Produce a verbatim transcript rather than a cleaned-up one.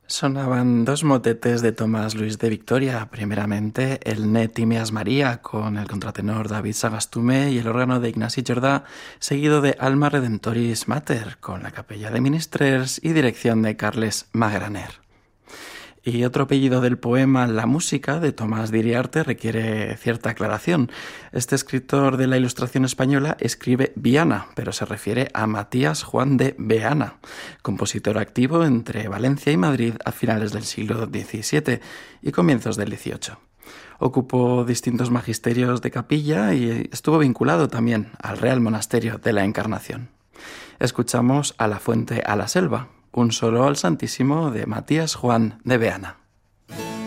Sonaban dos motetes de Tomás Luis de Victoria, primeramente el Ne Timeas María con el contratenor David Sagastume y el órgano de Ignasi Jordà, seguido de Alma Redemptoris Mater con la capella de Ministrers y dirección de Carles Magraner. Y otro apellido del poema La música, de Tomás d'Iriarte, requiere cierta aclaración. Este escritor de la Ilustración española escribe Viana, pero se refiere a Matías Juan de Beana, compositor activo entre Valencia y Madrid a finales del siglo diecisiete y comienzos del dieciocho. Ocupó distintos magisterios de capilla y estuvo vinculado también al Real Monasterio de la Encarnación. Escuchamos A la fuente a la selva, un solo al Santísimo de Matías Juan de Beana.